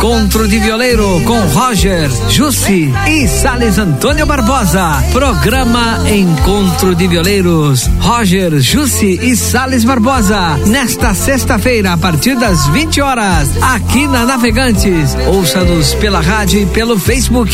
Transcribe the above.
Encontro de Violeiro com Roger, Jussi e Sales Antônio Barbosa. Programa Encontro de Violeiros, Roger, Jussi e Sales Barbosa. Nesta sexta-feira, a partir das 20 horas, aqui na Navegantes. Ouça-nos pela rádio e pelo Facebook.